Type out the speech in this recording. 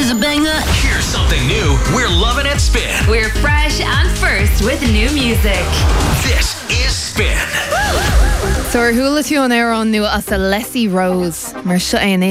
is a banger. Here's something new we're loving at Spin. We're fresh and first with new music. This is Spin. So ar thula tú an éire an nua as a Leslie Rose mar seo é